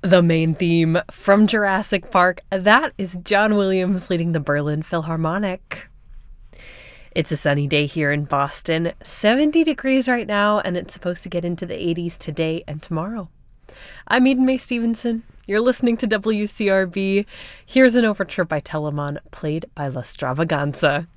The main theme from Jurassic Park, that is John Williams leading the Berlin Philharmonic. It's a sunny day here in Boston, 70 degrees right now, and it's supposed to get into the 80s today and tomorrow. I'm Eden Mae Stevenson. You're listening to WCRB. Here's an overture by Telemann, played by La Stravaganza.